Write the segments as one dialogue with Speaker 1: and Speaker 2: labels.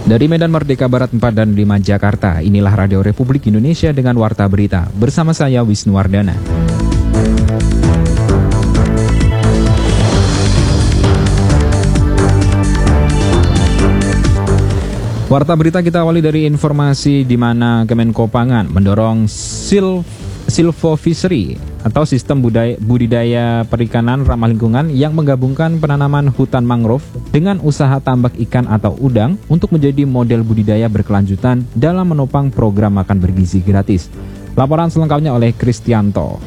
Speaker 1: Dari Medan Merdeka Barat 4 dan 5 Jakarta, inilah Radio Republik Indonesia dengan Warta Berita. Bersama saya Wisnuwardana. Warta Berita kita awali dari informasi di mana Kemenko Pangan mendorong silvofishery atau sistem budidaya perikanan ramah lingkungan yang menggabungkan penanaman hutan mangrove dengan usaha tambak ikan atau udang untuk menjadi model budidaya berkelanjutan dalam menopang program makan bergizi gratis. Laporan selengkapnya oleh Kristianto.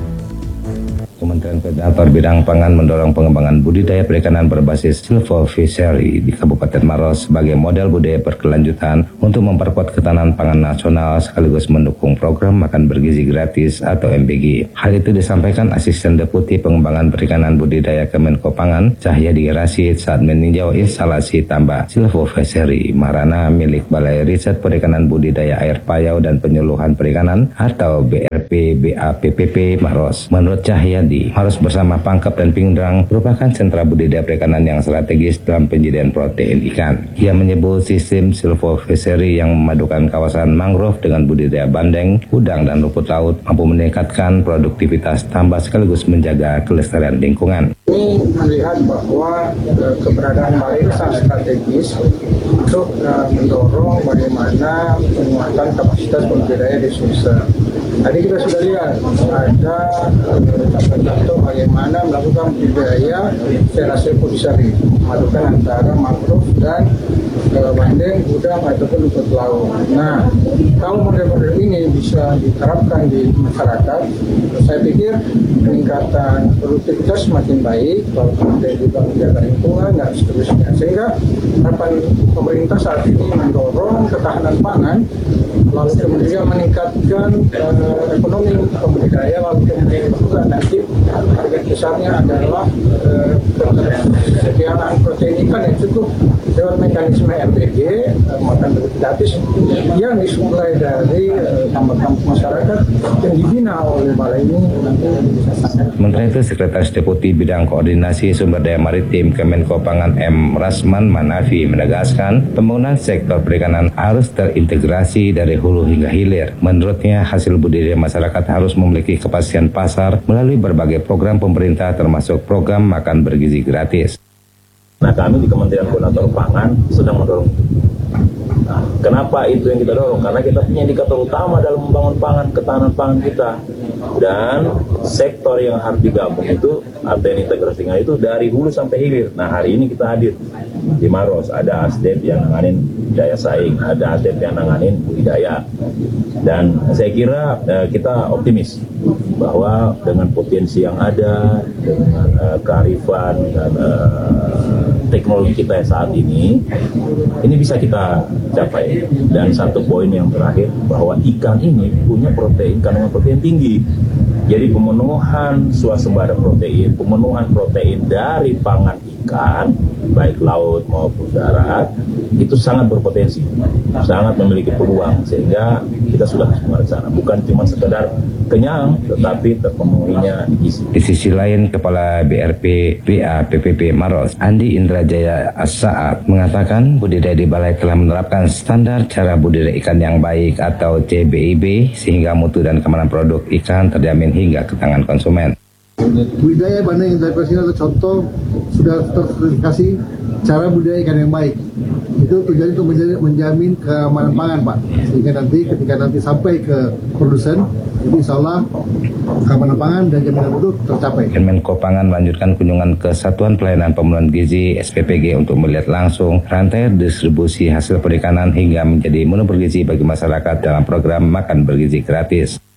Speaker 2: Kementerian Koordinator Bidang Pangan mendorong pengembangan budidaya perikanan berbasis silvofishery di Kabupaten Maros sebagai model budaya berkelanjutan untuk memperkuat ketahanan pangan nasional sekaligus mendukung program makan bergizi gratis atau MBG. Hal itu disampaikan Asisten Deputi Pengembangan Perikanan Budidaya Kemenko Pangan, Cahyadi Rashid saat meninjau instalasi tambak silvofishery Marana milik Balai Riset Perikanan Budidaya Air Payau dan Penyuluhan Perikanan atau BRP BAPPP Maros. Menurut Cahyadi, Maros bersama Pangkep dan Pindrang merupakan sentra budidaya perikanan yang strategis dalam penyediaan protein ikan. Ia menyebut sistem silvofishery yang memadukan kawasan mangrove dengan budidaya bandeng, udang dan rumput laut mampu meningkatkan produktivitas tambak sekaligus menjaga kelestarian lingkungan.
Speaker 3: Ini melihat bahwa keberadaan Balai ini sangat strategis untuk mendorong bagaimana penguatan kapasitas budidaya di Sulsel. Tadi kita sudah lihat ada contoh bagaimana melakukan budidaya secara silvofishery, memadukan antara mangrove dan bandeng, udang ataupun rumput laut. Nah, kalau model-model ini bisa diterapkan di masyarakat, saya pikir peningkatan produktivitas semakin baik, kalau kemudian juga menjaga lingkungan dan seterusnya. Sehingga harapan pemerintah saat ini mendorong ketahanan pangan, lalu kemudian meningkatkan ekonomi pembudidaya, lalu kemudian juga nanti target besarnya adalah kesediaan protein ikan yang cukup lewat mekanisme MBG, makan gratis, yang disuplai dari tambak-tambak masyarakat yang dibina oleh balai ini.
Speaker 2: Sementara itu, Sekretaris Deputi Bidang Koordinasi Sumber Daya Maritim Kemenko Pangan M. Rasman Manafi menegaskan pembangunan sektor perikanan harus terintegrasi dari hulu hingga hilir. Menurutnya, hasil budidaya masyarakat harus memiliki kepastian pasar melalui berbagai program pemerintah termasuk program makan bergizi gratis.
Speaker 4: Nah, kami di Kementerian Koordinator Pangan sedang mendorong itu. Nah, kenapa itu yang kita dorong? Karena kita punya indikator utama dalam membangun pangan, ketahanan pangan kita. Dan sektor yang harus digabung itu atau yang integrasinya itu dari hulu sampai hilir. Nah, hari ini kita hadir di Maros, ada ASDEP yang nanganin daya saing, ada ASDEP yang nanganin budidaya. Dan saya kira kita optimis bahwa dengan potensi yang ada, dengan kearifan dan teknologi kita saat ini bisa kita capai. Dan satu poin yang terakhir, bahwa ikan ini punya protein, kandungan protein tinggi. Jadi pemenuhan swasembada protein, pemenuhan protein dari pangan ikan, baik laut maupun darat, itu sangat berpotensi, sangat memiliki peluang, sehingga kita sudah semua di sana. Bukan cuma sekedar kenyang, tetapi terpenuhinya gizi.
Speaker 2: Di sisi lain, Kepala BRP BAPPP Maros, Andi Indrajaya As-Saat, mengatakan budidaya di Balai telah menerapkan standar cara budidaya ikan yang baik atau CBIB, sehingga mutu dan keamanan produk ikan terjamin hingga ke tangan konsumen.
Speaker 5: Budidaya bandeng internasional itu contoh sudah tersertifikasi cara budidaya ikan yang baik. Itu tujuannya untuk menjamin keamanan pangan, Pak. Sehingga nanti ketika sampai ke produsen, itu insya Allah keamanan pangan dan jaminan mutu tercapai.
Speaker 2: Kemenko Pangan melanjutkan kunjungan ke Satuan Pelayanan Pemenuhan Gizi SPPG untuk melihat langsung rantai distribusi hasil perikanan hingga menjadi menu bergizi bagi masyarakat dalam program makan bergizi gratis.